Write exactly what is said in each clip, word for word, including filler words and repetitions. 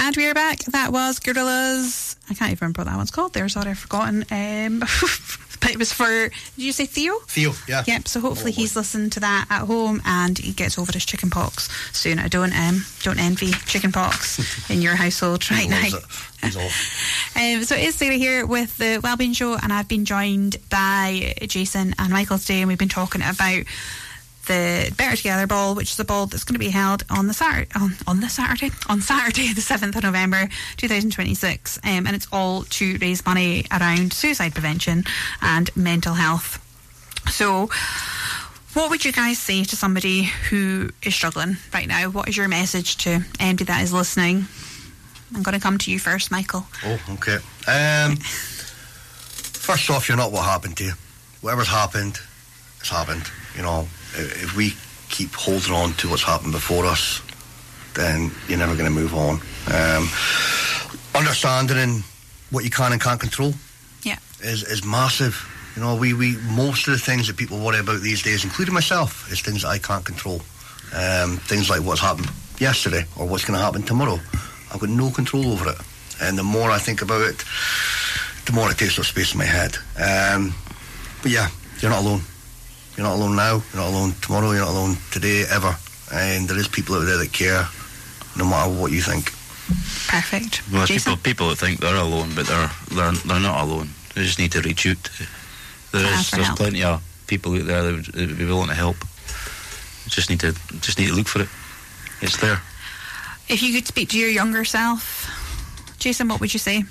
And we are back. That was Gorillaz. I can't even remember what that one's called there. Sorry, I've forgotten. Um, but it was for, did you say Theo? Theo, yeah. Yep, so hopefully he's listened to that at home and he gets over his chicken pox soon. I don't um, don't envy chicken pox in your household right now. He's off. Um, so it's Sarah here with the Wellbeing Show, and I've been joined by Jason and Michael today, and we've been talking about the Better Together Ball, which is a ball that's going to be held on the Saturday, on, on the Saturday, on Saturday, the seventh of November, twenty twenty-six, um, and it's all to raise money around suicide prevention and mental health. So, what would you guys say to somebody who is struggling right now? What is your message to anybody that is listening? I'm going to come to you first, Michael. Oh, okay. Um, first off, you're not what happened to you. Whatever's happened, it's happened. You know, if we keep holding on to what's happened before us, then you're never going to move on. Um, understanding what you can and can't control, yeah, is is massive. You know, we, we most of the things that people worry about these days, including myself, is things that I can't control. Um, things like what's happened yesterday or what's going to happen tomorrow. I've got no control over it, and the more I think about it, the more it takes up space in my head. Um, but yeah, you're not alone. You're not alone now, you're not alone tomorrow, you're not alone today, ever. And there is people out there that care, no matter what you think. Perfect. Well, Jason? people people that think they're alone, but they're they're they're not alone. They just need to reach out. There Ask is for there's help. plenty of people out there that would, that would be willing to help. Just need to just need to look for it. It's there. If you could speak to your younger self, Jason, what would you say?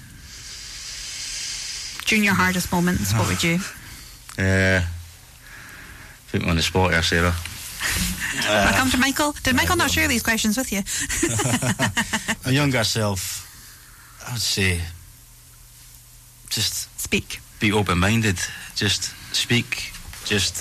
During your hardest moments, what would you? Uh, put me on the spot here, Sarah. Uh, come to Michael. Did Michael not share these questions with you? A younger self, I would say, just speak. Be open-minded. Just speak. Just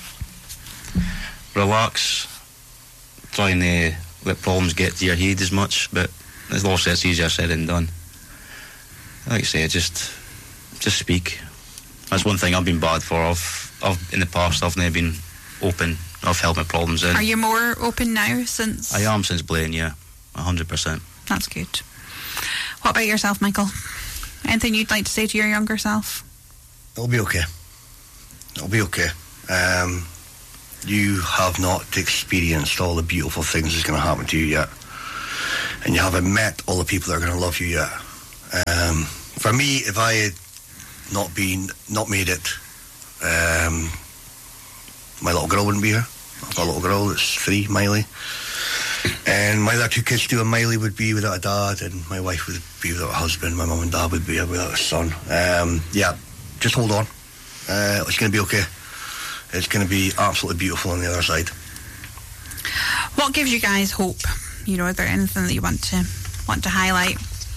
relax. Try and uh, let problems get to your head as much, but as Law said, it's easier said than done. Like I say, just just speak. That's one thing I've been bad for. I've, I've in the past, I've never been open. I've held my problems in. Are you more open now since? I am since Blaine, yeah, a hundred percent. That's good. What about yourself, Michael? Anything you'd like to say to your younger self? It'll be okay. It'll be okay. Um, you have not experienced all the beautiful things that's going to happen to you yet, and you haven't met all the people that are going to love you yet. Um, for me, if I had not been, not made it, um, my little girl wouldn't be here. I've got a little girl that's three, Miley. And my other two kids too, and Miley would be without a dad, and my wife would be without a husband, my mum and dad would be without a son. Um, yeah, just hold on. Uh, it's going to be okay. It's going to be absolutely beautiful on the other side. What gives you guys hope? You know, is there anything that you want to want to highlight?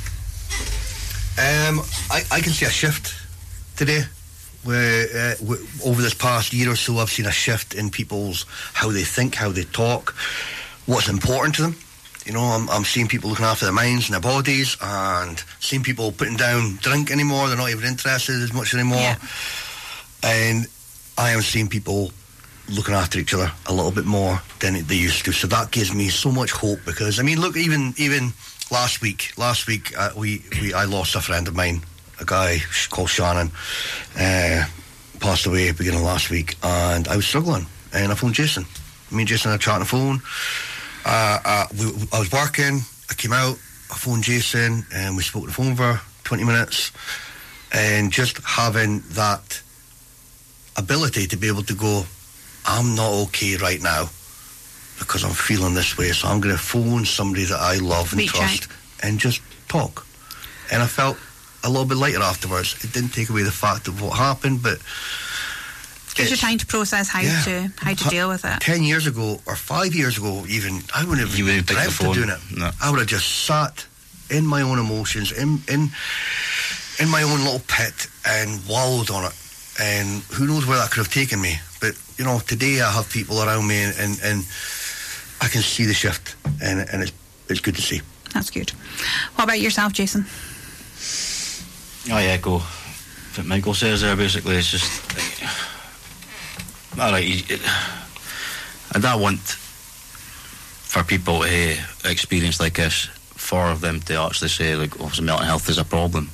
Um, I, I can see a shift today. Where uh, w- over this past year or so, I've seen a shift in people's how they think, how they talk, what's important to them. You know, I'm, I'm seeing people looking after their minds and their bodies, and seeing people putting down drink anymore. They're not even interested as much anymore. Yeah. And I am seeing people looking after each other a little bit more than they used to. So that gives me so much hope, because I mean, look, even even last week, last week uh, we, we I lost a friend of mine. A guy called Shannon uh, passed away beginning of last week, and I was struggling, and I phoned Jason. Me and Jason had a chat on the phone. Uh, uh, we, I was working, I came out, I phoned Jason, and we spoke on the phone for twenty minutes, and just having that ability to be able to go, I'm not okay right now because I'm feeling this way, so I'm going to phone somebody that I love and Reach trust out. and just talk. And I felt a little bit lighter afterwards. It didn't take away the fact of what happened, but Gives you time to process how yeah. to how to Ha- deal with it. Ten years ago or five years ago, even I wouldn't have You wouldn't pick the dreamt of phone. doing it. No. I would have just sat in my own emotions, in in in my own little pit, and wallowed on it. And who knows where that could have taken me? But you know, today I have people around me, and and, and I can see the shift, and and it's it's good to see. That's good. What about yourself, Jason? I echo what Michael says there. Basically, it's just all right. You, I don't want for people to experience like this for them to actually say, like, oh, mental health is a problem.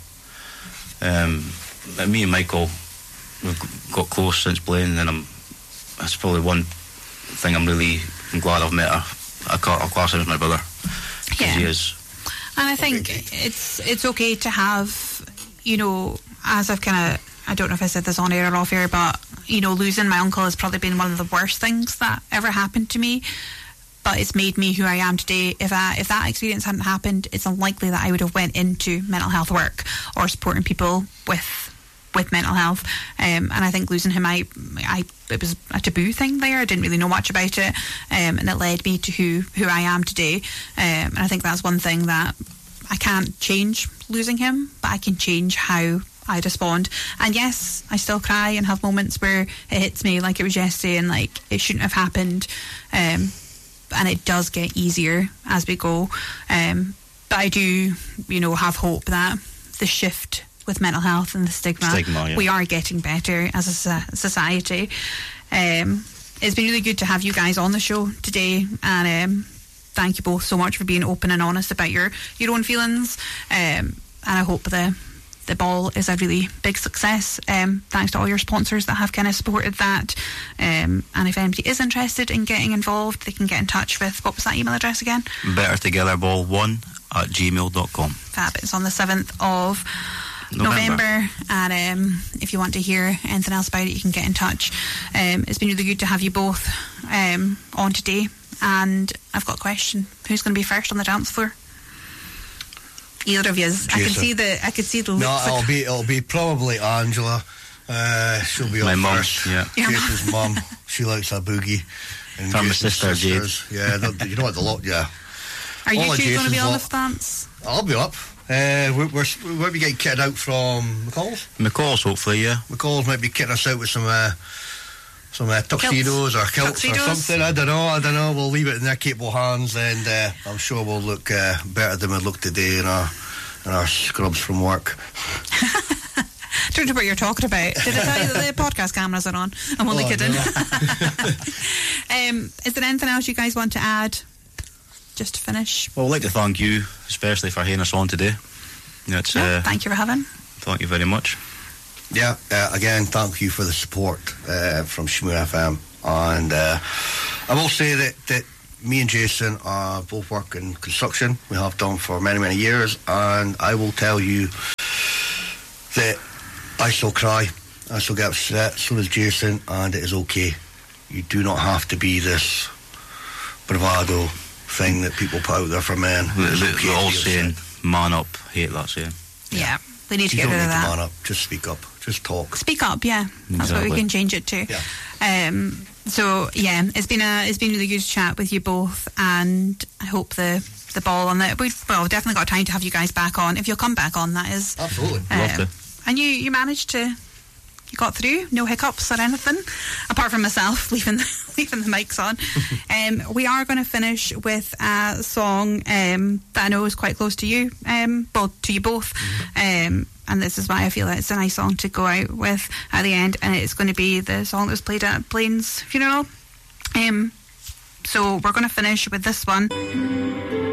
Um, but me and Michael, we've got close since playing, and I'm, that's probably one thing I'm really I'm glad I've met a, a, a class him as my brother. Yeah. He is. And I think it's it's okay to have, you know, as I've kind of, I don't know if I said this on air or off air, but, you know, losing my uncle has probably been one of the worst things that ever happened to me. But it's made me who I am today. If I, if that experience hadn't happened, it's unlikely that I would have went into mental health work or supporting people with with mental health. Um, and I think losing him, I, I it was a taboo thing there. I didn't really know much about it, um, and it led me to who who I am today. Um, and I think that's one thing that I can't change losing him, but I can change how I respond. And yes, I still cry and have moments where it hits me like it was yesterday and like it shouldn't have happened. Um, and it does get easier as we go. Um, but I do, you know, have hope that the shift with mental health and the stigma, stigma yeah. we are getting better as a society. Um, it's been really good to have you guys on the show today, and um, thank you both so much for being open and honest about your, your own feelings. Um, and I hope the the ball is a really big success. Um, thanks to all your sponsors that have kind of supported that. Um, and if anybody is interested in getting involved, they can get in touch with, what was that email address again? better together ball one at gmail dot com. Fab. It's on the seventh of November, November, and um, if you want to hear anything else about it, you can get in touch. Um, it's been really good to have you both um, on today, and I've got a question. Who's going to be first on the dance floor? Either of you. I can see the I can see the looks. No, it'll be it'll be probably Angela. Uh, she'll be my up mum, first. yeah. Jason's mum. She likes a boogie. And From my Jason's sister, Jade. sisters. Yeah, you know what the lot. Yeah. Are you All of two going to be Jason's on lot. the dance? I'll be up. Uh, we're, we're, we might be getting kitted out from McCall's. McCall's, hopefully, yeah. McCall's might be kitting us out with some uh, some uh, tuxedos or kilts Tuxedos? or something. I don't know. I don't know. We'll leave it in their capable hands, and uh, I'm sure we'll look uh, better than we look today in our in our scrubs from work. Don't know what you're talking about. Did I tell you that the podcast cameras are on? I'm only Oh, kidding. no. um, is there anything else you guys want to add? Just to finish. Well, I'd like to thank you, especially for having us on today. Yeah, it's, Yeah, uh, thank you for having. thank you very much. Yeah, uh, again, thank you for the support uh, from Shmoon F M. And uh, I will say that, that me and Jason are both work in construction. We have done for many, many years. And I will tell you that I still cry. I still get upset. So does Jason. And it is okay. You do not have to be this bravado thing that people put out there for men. We're It's okay we're to all be saying, upset. man up, hate that saying. Yeah, we need to You get don't rid need of to that. man up. Just speak up. Just talk. Speak up, yeah. That's what we Exactly. can change it to. Yeah. Um, so yeah, it's been a it's been really good to chat with you both, and I hope the the ball on the we've well definitely got time to have you guys back on if you'll come back on. That is Absolutely. Love to. And you you managed to. You got through, no hiccups or anything, apart from myself leaving leaving the mics on. um, we are going to finish with a song um, that I know is quite close to you, um, well, to you both. Um, and this is why I feel that it's a nice song to go out with at the end. And it's going to be the song that was played at Blaine's funeral. Um, so we're going to finish with this one.